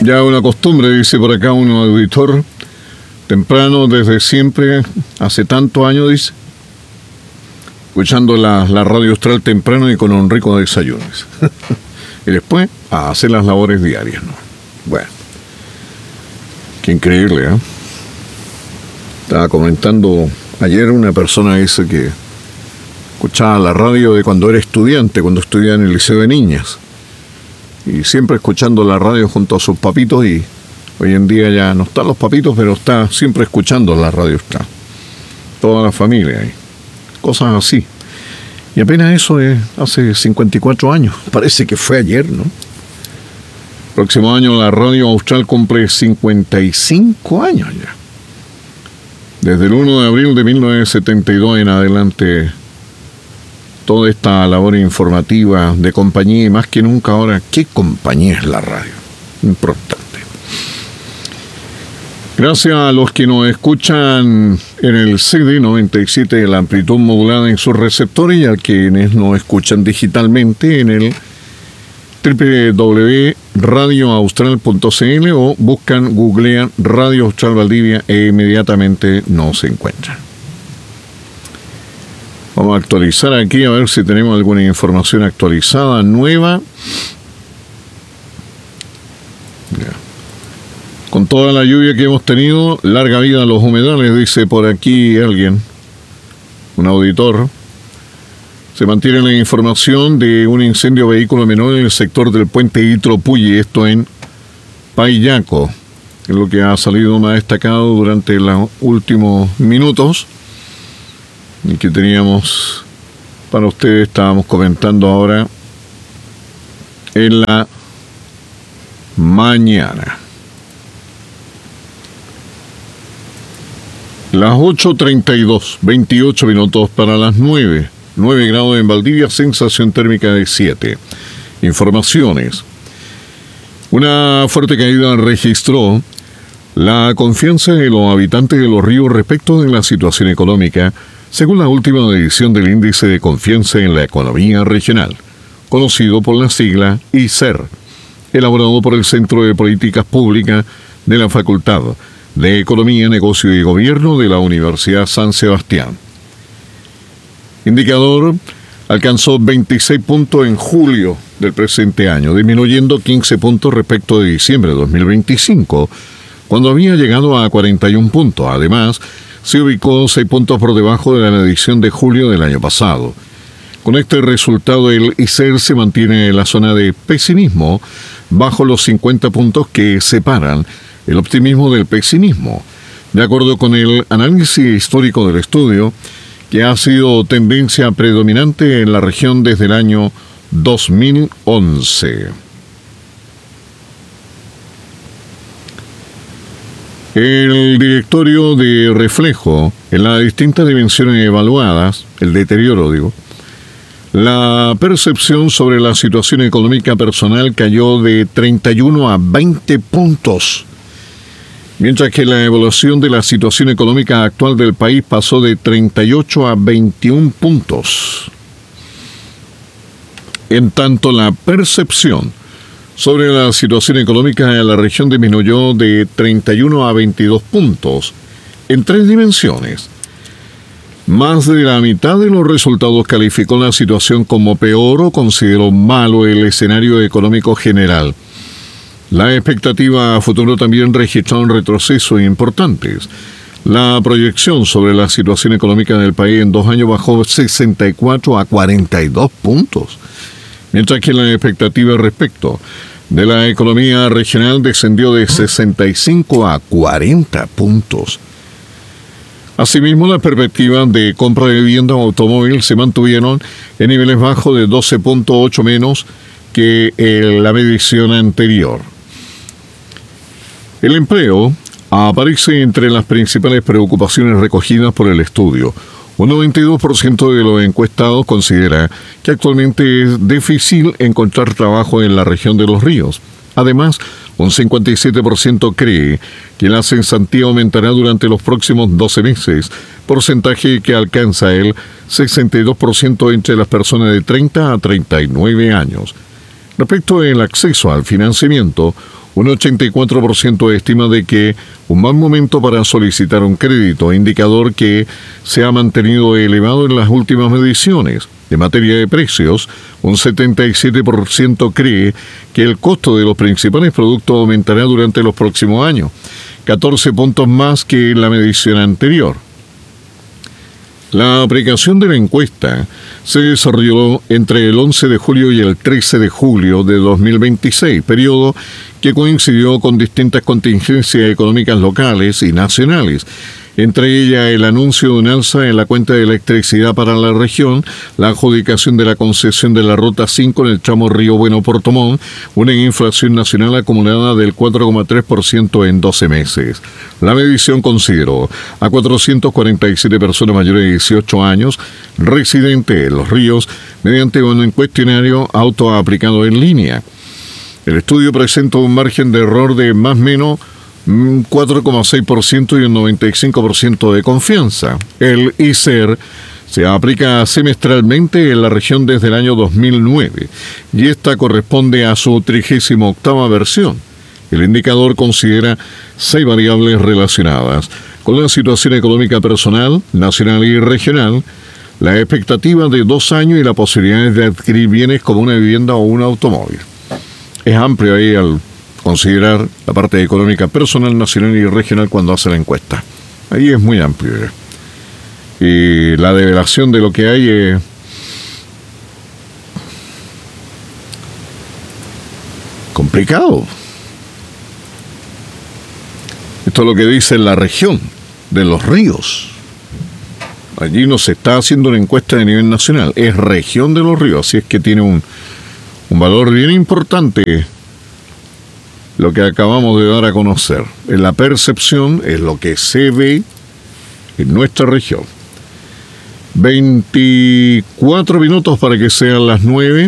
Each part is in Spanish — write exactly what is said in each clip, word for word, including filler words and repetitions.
Ya una costumbre, dice por acá un auditor, temprano desde siempre, hace tantos años, dice, escuchando la, la radio austral temprano y con un rico desayuno. Y después a hacer las labores diarias, ¿no? Bueno, qué increíble, ¿eh? Estaba comentando ayer una persona dice que escuchaba la radio de cuando era estudiante, cuando estudiaba en el Liceo de Niñas. Y siempre escuchando la radio junto a sus papitos, y hoy en día ya no están los papitos, pero está siempre escuchando la radio, está toda la familia ahí. Cosas así. Y apenas eso es hace cincuenta y cuatro años. Parece que fue ayer, ¿no? Próximo año la radio austral cumple cincuenta y cinco años ya. Desde el primero de abril de mil novecientos setenta y dos en adelante, toda esta labor informativa de compañía, y más que nunca ahora, ¿qué compañía es la radio? Importante. Gracias a los que nos escuchan en el C D noventa y siete de la amplitud modulada en sus receptores, y a quienes nos escuchan digitalmente en el doble u doble u doble punto radio austral punto c l o buscan, googlean Radio Austral Valdivia e inmediatamente nos encuentran. Vamos a actualizar aquí a ver si tenemos alguna información actualizada, nueva. Ya. Con toda la lluvia que hemos tenido, larga vida a los humedales, dice por aquí alguien, un auditor. Se mantiene la información de un incendio vehículo menor en el sector del puente Itropulli, esto en Payaco, es lo que ha salido más destacado durante los últimos minutos y que teníamos para ustedes, estábamos comentando ahora en la mañana. Las ocho treinta y dos, veintiocho minutos para las nueve. nueve grados en Valdivia, sensación térmica de siete. Informaciones. Una fuerte caída registró la confianza de los habitantes de Los Ríos respecto de la situación económica, según la última edición del Índice de Confianza en la Economía Regional, conocido por la sigla I C E R, elaborado por el Centro de Políticas Públicas de la Facultad de Economía, Negocio y Gobierno de la Universidad San Sebastián. Indicador alcanzó veintiséis puntos en julio del presente año, disminuyendo quince puntos respecto de diciembre de dos mil veinticinco, cuando había llegado a cuarenta y un puntos. Además, se ubicó seis puntos por debajo de la medición de julio del año pasado. Con este resultado, el I C E R se mantiene en la zona de pesimismo, bajo los cincuenta puntos que separan el optimismo del pesimismo, de acuerdo con el análisis histórico del estudio, que ha sido tendencia predominante en la región desde el año dos mil once. El directorio de reflejo en las distintas dimensiones evaluadas, el deterioro, digo, la percepción sobre la situación económica personal cayó de treinta y uno a veinte puntos, mientras que la evaluación de la situación económica actual del país pasó de treinta y ocho a veintiún puntos. En tanto, la percepción sobre la situación económica de la región disminuyó de treinta y uno a veintidós puntos en tres dimensiones. Más de la mitad de los resultados calificó la situación como peor o consideró malo el escenario económico general. La expectativa a futuro también registró un retroceso importante. La proyección sobre la situación económica del país en dos años bajó sesenta y cuatro a cuarenta y dos puntos, mientras que la expectativa respecto de la economía regional descendió de sesenta y cinco a cuarenta puntos. Asimismo, las perspectivas de compra de vivienda o automóvil se mantuvieron en niveles bajos de doce punto ocho menos que en la medición anterior. El empleo aparece entre las principales preocupaciones recogidas por el estudio. Un noventa y dos por ciento de los encuestados considera que actualmente es difícil encontrar trabajo en la región de Los Ríos. Además, un cincuenta y siete por ciento cree que la cesantía aumentará durante los próximos doce meses, porcentaje que alcanza el sesenta y dos por ciento entre las personas de treinta a treinta y nueve años. Respecto al acceso al financiamiento, Un ochenta y cuatro por ciento estima de que un mal momento para solicitar un crédito, indicador que se ha mantenido elevado en las últimas mediciones. En materia de precios, un setenta y siete por ciento cree que el costo de los principales productos aumentará durante los próximos años, catorce puntos más que en la medición anterior. La aplicación de la encuesta se desarrolló entre el once de julio y el trece de julio de dos mil veintiséis, periodo que coincidió con distintas contingencias económicas locales y nacionales, entre ellas el anuncio de un alza en la cuenta de electricidad para la región, la adjudicación de la concesión de la Ruta cinco en el tramo Río Bueno-Puerto Montt, una inflación nacional acumulada del cuatro coma tres por ciento en doce meses. La medición consideró a cuatrocientas cuarenta y siete personas mayores de dieciocho años residentes en Los Ríos mediante un cuestionario autoaplicado en línea. El estudio presenta un margen de error de más o menos cuatro coma seis por ciento y un noventa y cinco por ciento de confianza. El I C E R se aplica semestralmente en la región desde el año dos mil nueve y esta corresponde a su trigésima octava versión. El indicador considera seis variables relacionadas con la situación económica personal, nacional y regional, la expectativa de dos años y la posibilidad de adquirir bienes como una vivienda o un automóvil. Es amplio ahí al considerar la parte económica personal, nacional y regional cuando hace la encuesta. Ahí es muy amplio. ¿eh? Y la develación de lo que hay es complicado. Esto es lo que dice la región de Los Ríos. Allí no se está haciendo una encuesta de nivel nacional, es región de Los Ríos, así es que tiene un, un valor bien importante lo que acabamos de dar a conocer. En la percepción es lo que se ve en nuestra región. veinticuatro minutos para que sean las nueve.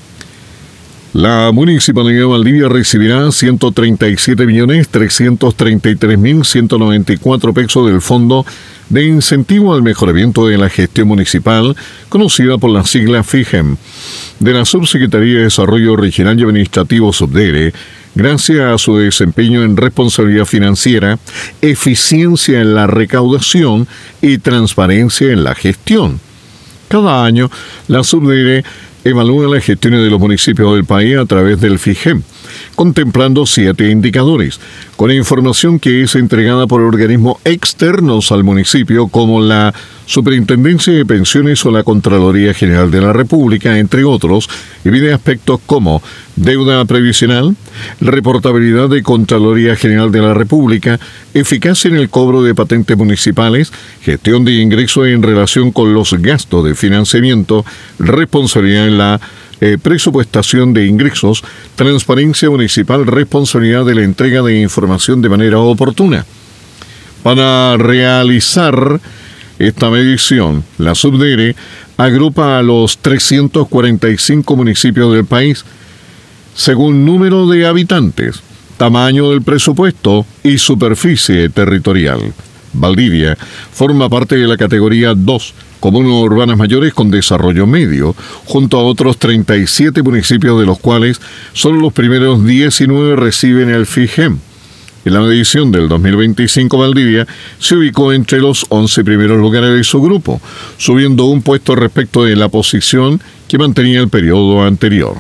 La Municipalidad de Valdivia recibirá ciento treinta y siete millones trescientos treinta y tres mil ciento noventa y cuatro pesos del Fondo de Incentivo al Mejoramiento de la Gestión Municipal, conocida por la sigla FIGEM, de la Subsecretaría de Desarrollo Regional y Administrativo Subdere, gracias a su desempeño en responsabilidad financiera, eficiencia en la recaudación y transparencia en la gestión. Cada año, la Subdere evalúa las gestiones de los municipios del país a través del FIGEM, contemplando siete indicadores, con información que es entregada por organismos externos al municipio como la Superintendencia de Pensiones o la Contraloría General de la República, entre otros, y mide aspectos como deuda previsional, reportabilidad de Contraloría General de la República, eficacia en el cobro de patentes municipales, gestión de ingresos en relación con los gastos de financiamiento, responsabilidad en la Eh, presupuestación de ingresos, transparencia municipal, responsabilidad de la entrega de información de manera oportuna. Para realizar esta medición, la Subdere agrupa a los trescientos cuarenta y cinco municipios del país según número de habitantes, tamaño del presupuesto y superficie territorial. Valdivia forma parte de la categoría dos, comunas urbanas mayores con desarrollo medio, junto a otros treinta y siete municipios, de los cuales solo los primeros diecinueve reciben el FIGEM. En la medición del dos mil veinticinco, Valdivia se ubicó entre los once primeros lugares de su grupo, subiendo un puesto respecto de la posición que mantenía el periodo anterior.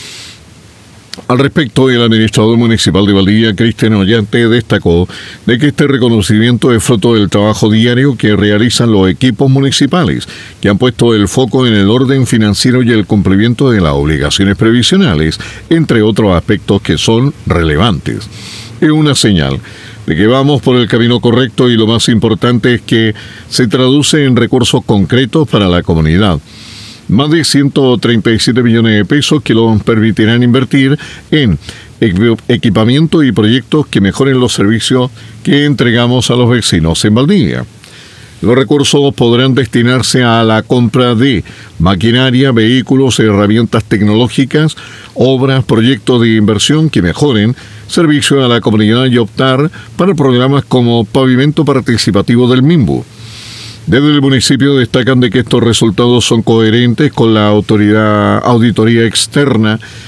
Al respecto, el administrador municipal de Valdivia, Cristian Ollante, destacó de que este reconocimiento es fruto del trabajo diario que realizan los equipos municipales, que han puesto el foco en el orden financiero y el cumplimiento de las obligaciones previsionales, entre otros aspectos que son relevantes. Es una señal de que vamos por el camino correcto y lo más importante es que se traduce en recursos concretos para la comunidad. Más de ciento treinta y siete millones de pesos que nos permitirán invertir en equipamiento y proyectos que mejoren los servicios que entregamos a los vecinos en Valdivia. Los recursos podrán destinarse a la compra de maquinaria, vehículos, herramientas tecnológicas, obras, proyectos de inversión que mejoren servicio a la comunidad y optar para programas como pavimento participativo del MIMBU. Desde el municipio destacan de que estos resultados son coherentes con la autoridad auditoría externa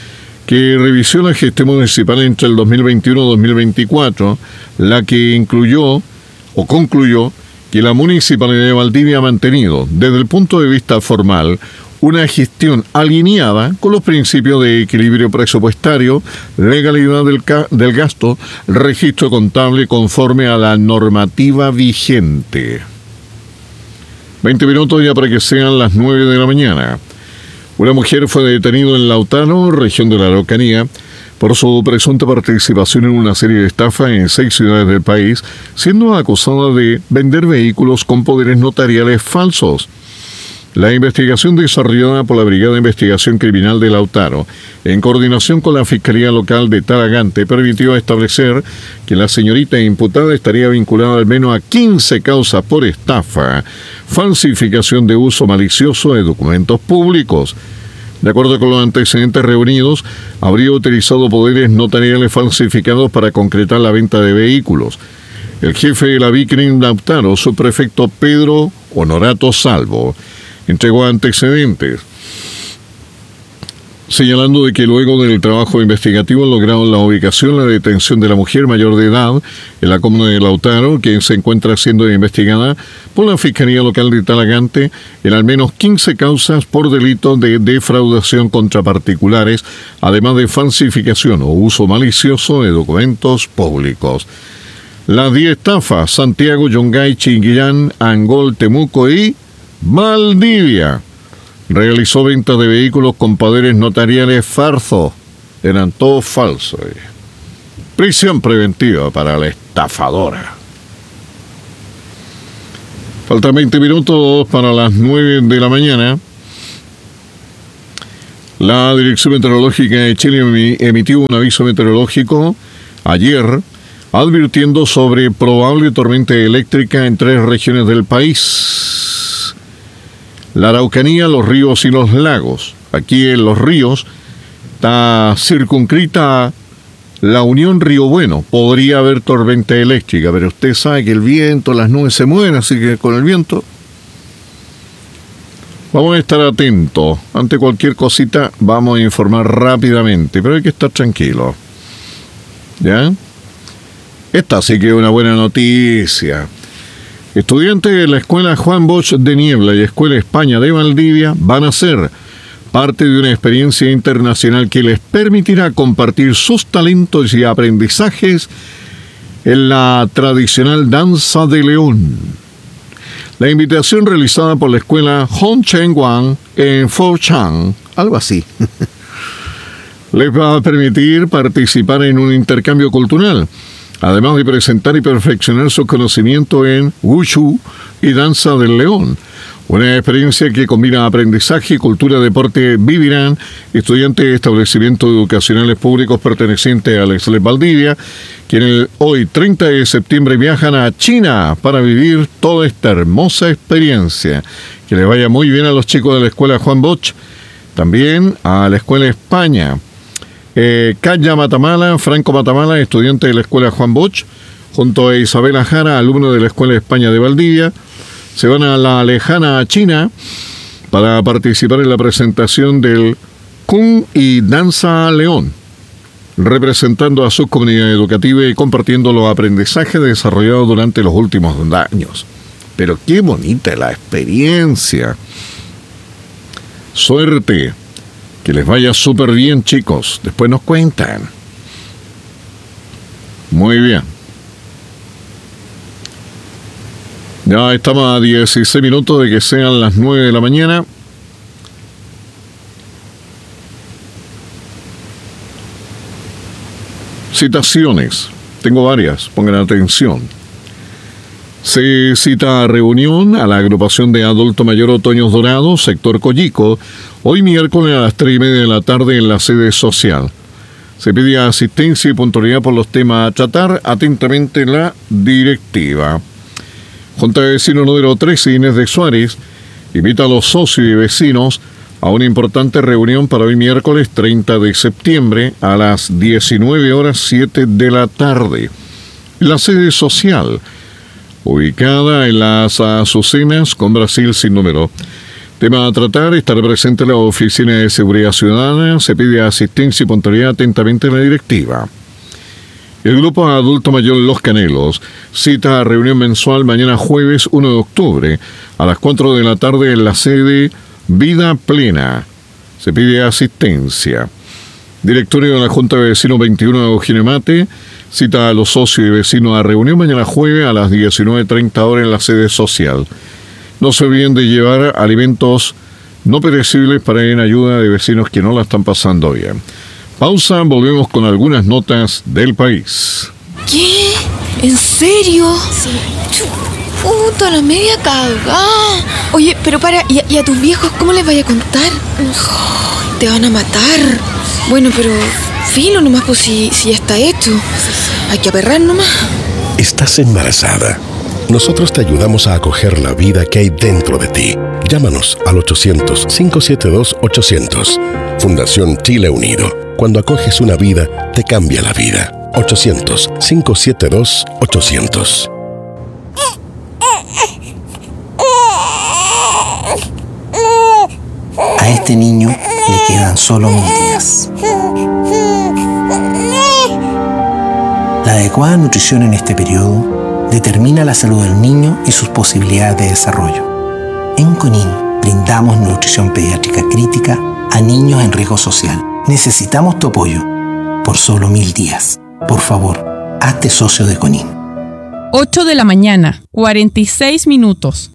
que revisó la gestión municipal entre el dos mil veintiuno y dos mil veinticuatro, la que incluyó o concluyó que la Municipalidad de Valdivia ha mantenido, desde el punto de vista formal, una gestión alineada con los principios de equilibrio presupuestario, legalidad del, ca- del gasto, registro contable conforme a la normativa vigente. veinte minutos ya para que sean las nueve de la mañana. Una mujer fue detenida en Lautaro, región de la Araucanía, por su presunta participación en una serie de estafas en seis ciudades del país, siendo acusada de vender vehículos con poderes notariales falsos. La investigación desarrollada por la Brigada de Investigación Criminal de Lautaro, en coordinación con la Fiscalía Local de Talagante, permitió establecer que la señorita imputada estaría vinculada al menos a quince causas por estafa, falsificación de uso malicioso de documentos públicos. De acuerdo con los antecedentes reunidos, habría utilizado poderes notariales falsificados para concretar la venta de vehículos. El jefe de la Vicrim Lautaro, subprefecto Pedro Honorato Salvo, entregó antecedentes, señalando de que luego del trabajo investigativo lograron la ubicación, la detención de la mujer mayor de edad en la comuna de Lautaro, que se encuentra siendo investigada por la Fiscalía Local de Talagante en al menos quince causas por delito de defraudación contra particulares, además de falsificación o uso malicioso de documentos públicos. Las diez estafas: Santiago, Yungay, Chinguillán, Angol, Temuco y Valdivia. Realizó venta de vehículos con poderes notariales falsos. Eran todos falsos. Prisión preventiva para la estafadora. Faltan veinte minutos para las nueve de la mañana. La Dirección Meteorológica de Chile emitió un aviso meteorológico ayer, advirtiendo sobre probable tormenta eléctrica en tres regiones del país: la Araucanía, los ríos y los lagos. Aquí en los ríos está circunscrita la Unión Río Bueno. Podría haber tormenta eléctrica, pero usted sabe que el viento, las nubes se mueven, así que con el viento vamos a estar atentos. Ante cualquier cosita vamos a informar rápidamente, pero hay que estar tranquilo. ¿Ya? Esta sí que es una buena noticia. Estudiantes de la Escuela Juan Bosch de Niebla y Escuela España de Valdivia van a ser parte de una experiencia internacional que les permitirá compartir sus talentos y aprendizajes en la tradicional danza de león. La invitación realizada por la escuela Hong Cheng Wang en Foshan, algo así, les va a permitir participar en un intercambio cultural, además de presentar y perfeccionar sus conocimientos en Wushu y danza del león. Una experiencia que combina aprendizaje, cultura, deporte. Vivirán estudiantes de establecimientos educacionales públicos pertenecientes a la S L E P Valdivia, quienes hoy, treinta de septiembre, viajan a China para vivir toda esta hermosa experiencia. Que les vaya muy bien a los chicos de la Escuela Juan Bosch, también a la Escuela España. Eh, Calla Matamala, Franco Matamala, estudiante de la Escuela Juan Bosch, junto a Isabela Jara, alumno de la Escuela España de Valdivia, se van a la lejana China para participar en la presentación del Kung y Danza León, representando a su comunidad educativa y compartiendo los aprendizajes desarrollados durante los últimos años. Pero qué bonita la experiencia. Suerte. Que les vaya súper bien, chicos. Después nos cuentan. Muy bien. Ya estamos a dieciséis minutos de que sean las nueve de la mañana. Citaciones. Tengo varias. Pongan atención. Se cita a reunión a la agrupación de adulto mayor Otoños Dorados, sector Coyico, hoy miércoles a las tres y media de la tarde en la sede social. Se pide asistencia y puntualidad por los temas a tratar. Atentamente la directiva. Junta de Vecinos número trece, Inés de Suárez, invita a los socios y vecinos a una importante reunión para hoy miércoles treinta de septiembre a las diecinueve horas siete de la tarde. La sede social, ubicada en las Azucenas con Brasil sin número. Tema a tratar, estará presente la Oficina de Seguridad Ciudadana, se pide asistencia y puntualidad atentamente en la directiva. El Grupo Adulto Mayor Los Canelos cita a reunión mensual mañana jueves uno de octubre a las cuatro de la tarde en la sede Vida Plena. Se pide asistencia. Directorio de la Junta de Vecinos veintiuno de Ojinemate cita a los socios y vecinos a reunión mañana jueves a las diecinueve treinta horas en la sede social. No se olviden de llevar alimentos no perecibles para ir en ayuda de vecinos que no la están pasando bien. Pausa, volvemos con algunas notas del país. ¿Qué? ¿En serio? Sí. Puta, la media cagada. Oye, pero para, ¿y a, y a tus viejos cómo les vaya a contar? Oh, te van a matar. Bueno, pero filo nomás, pues si, si ya está hecho. Hay que aperrar nomás. Estás embarazada. Nosotros te ayudamos a acoger la vida que hay dentro de ti. Llámanos al ochocientos, cinco siete dos, ochocientos. Fundación Chile Unido. Cuando acoges una vida, te cambia la vida. ochocientos, cinco siete dos, ochocientos. A este niño le quedan solo mil días. La adecuada nutrición en este periodo determina la salud del niño y sus posibilidades de desarrollo. En CONIN brindamos nutrición pediátrica crítica a niños en riesgo social. Necesitamos tu apoyo por solo mil días. Por favor, hazte socio de CONIN. ocho de la mañana, cuarenta y seis minutos.